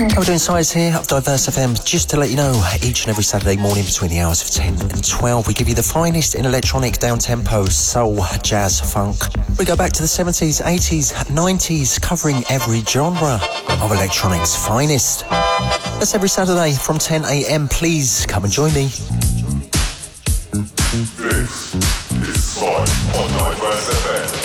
How we're doing, Size here of Diverse FM. Just to let you know, each and every Saturday morning between the hours of 10 and 12, we give you the finest in electronic, down-tempo, soul, jazz, funk. We go back to the 70s, 80s, 90s, covering every genre of electronic's finest. That's every Saturday from 10 a.m. Please come and join me. This is Size on Diverse FM.